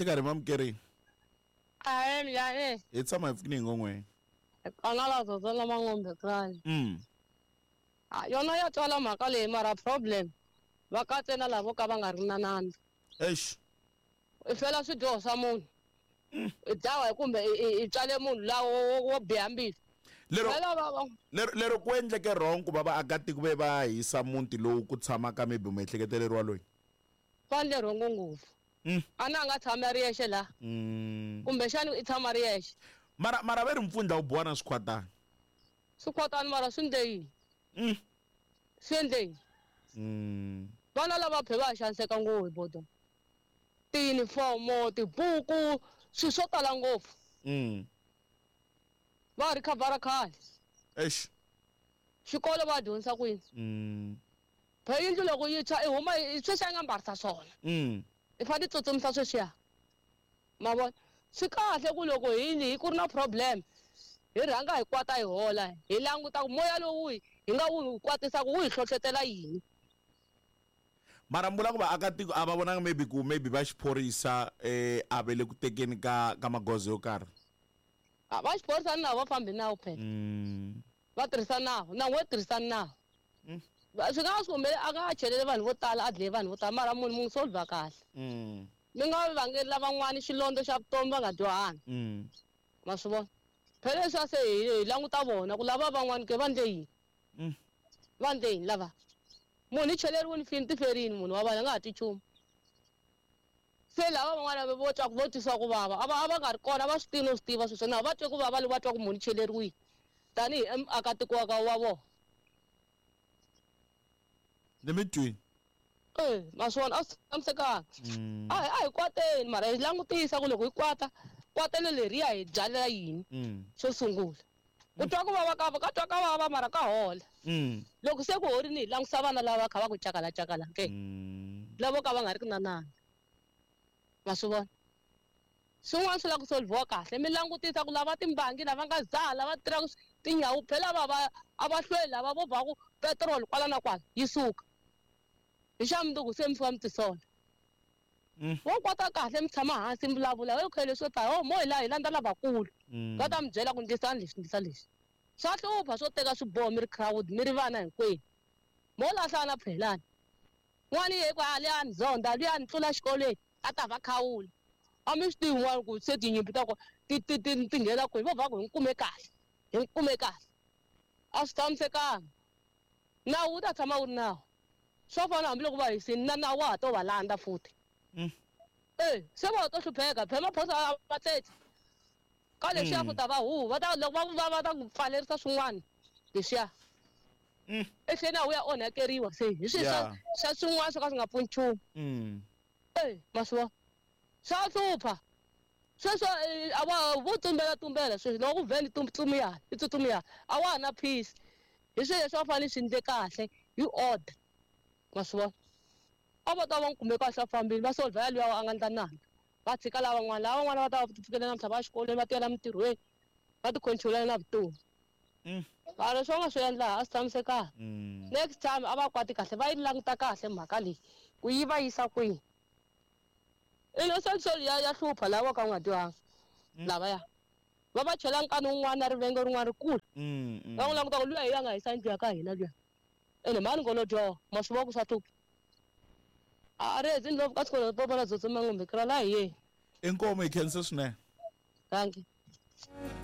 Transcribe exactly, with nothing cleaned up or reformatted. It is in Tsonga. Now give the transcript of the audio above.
Kahle ka re mam kere. Hayi mjani? E tsama ifukini ngongwe. Kana la zozo la mangombe krani. Mm. Ah yona ya tswala mhaka leyi mara problem. Va katsena lavo ka va nga ri na nandzu. Eish. I fela swidyoho swa munhu. I dlawa kumbe i tswale munhu lawo wo biha mbilu. Lero Phela va lero lero ku endleke wrong ku baba akati ku ve va hisa muti lowu ku tshama ka maybe umehleketeleriwa loyi. fandle rongo ngopfu. Mm. Ana nga tshama ri yexe la. Mm. Kumbe xani i tshama ri yexe. Mara mara ve ri mpfundla u buwana swikhwatana. Swikhwatani mara swi endle yini? Mm. Swi endle yini? Mm. Vana lava phe va xaniseka ngopfu hi bodo. Tiyunifomo, tibuku, swi swo tala ngopfu. Mm. Va ri khavara khale. Eish. Xikolo va dyondzisa ku yini? Mm. Phe yindlu loko yi tshwa i huma i sweswi a nga mbarisa swona. Mm. I fane tsutsumisa sweswiya. Ma vona swi kahle ku loko hi ku ri na problem hi rhanga hi kwata hi hola hi languta ku moya lowu hi nga wu kwatisa ku wu hi hlohlotela yini. Mara mbula ku va akatiko a va vonanga maybe ku maybe va xiphorisa eh a ve le ku tekeni ka ka magoza yo karhi. A va xiphorisa na va fambi nawu phela. Mm. Va tirhisa nawu na n'we tirhisa nawu. Mm. Swi nga swi humelela a nga chelele vanhu vo tala a dlaye vanhu vo tala mara munhu munhu solver kahle. Mm. Mi nga vangeli lavan'wani xilondo xa vutomi va nga dyohanga. Mm. Ma swi vona. Phela leswi se hi languta vona ku lava van'wani ke va ndle yini. Mm. Va ndle yini lava. Munhu i cheleriwini fini ti ferini munhu wa vana nga ha ti chumu. Se lava van'wana vo twa ku vo twisa ku vava a va a va nga ri kona va swi tivi no swi tiva sweswo na va twe ku vava va twa ku munhu i cheleriwini tanihi akatiko wa ka wa vona. Ni mi twini? Eh maswona a swi tshamisekanga. Mm. A a hi kwateni mara hi langutisa ku loko hi kwata kwatelo leriya hi byalela yini. Mm. Xo sungula. Ku twa ku vava ka ka twa ka vava mara ka hola. Mm. Loko se ku horini hi langusa vana lava kha va ku cakala cakala ke. Mm. Lavo ka va nga ri ku na nana. Ma swi vona. Swin'wana swi lava ku solviwa kahle mi langutisa ku lava timbangi lava nga zaha lava tirhaka tinyawu phela va va a va hlweli lava vo va ku petrol kwala na kwala yi suka. Hi xa mundzuku se mi fika mi tisola. Mm. Wo kwata kahle mi tshama hansi mi vulavula okay leswo ta oh mo hi la hi landza lavakulu. Mm. Va ta mi byela ku ndlisani lexi ndlisa lexi. Swa hlupha swo teka swiboho mi ri crowd mi ri vana hinkwenu. Mo lahlana phelani. N'wani ye ku aliyani zonda luyani tlula xikolweni a ta va khawula. A mi swi tivi n'wana ku se tinyimpi ta ku ti ti ti ti nghena kwini vo va ku hi kume kahle hi kume kahle. A swi tshamisekanga. Nawu wu ta tshama wu ri nawu. Swo fana hambiloko va hisini na nawu wa ha to va landza futhi. Mm. Eh se va to hlupheka phela maphorisa va tsetsa. Ka leswiya ku ta va hu va ta loko va va ta ku pfalerisa swin'wana leswiya. Mm. Ehleni a wu ya onhakeriwa se hi swi swa swa swin'wana swo ka swi nga pfuni nchumu. Mm. Eh ma swi vona. Swa hlupha. Sweswo a va vo tumbela tumbela sweswi loko ku vheni tsutsumiyani i tsutsumiyani a wa ha na peace. Hi swilo leswi va fanele swi endle kahle hi order. Ma swi vona. A va ta va kume kahle a fambile va solver luya a nga endla nandzu. Va tshika lava van'wana lava van'wana va ta va fikela namuntlha va xikolweni va tiyela mintirhweni va ti control na vutomi. Mm. A leswi va nga swi endla a swi tshamisekanga. Mm. Next time a va kwati kahle va yi languta kahle mhaka leyi ku yi va yisa kwihi. Innocent soul ya ya hlupha lava ka u nga dyohanga lavaya va va chela nkani wun'wana na rivengo rin'wana rikulu. Mm. Va n'wi languta ku luya hi ya nga hisa yindlu ya ka hina luya ene mani ngo lo dyoha ma swi vona ku swa hlupha. A ri hezi ndlopfu ka swikolo popala tsutsuma ngombe kira la hi yena. Inkomo ikhense swinene. Thank you.